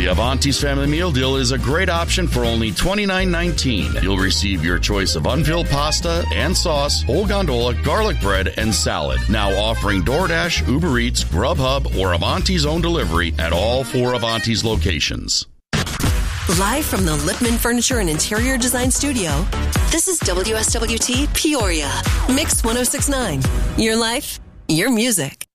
The Avanti's Family Meal Deal is a great option for only $29.19. You'll receive your choice of unfilled pasta and sauce, whole gondola, garlic bread, and salad. Now offering DoorDash, Uber Eats, Grubhub, or Avanti's own delivery at all 4 Avanti's locations. Live from the Lippman Furniture and Interior Design Studio, this is WSWT Peoria. Mix 106.9. Your life, your music.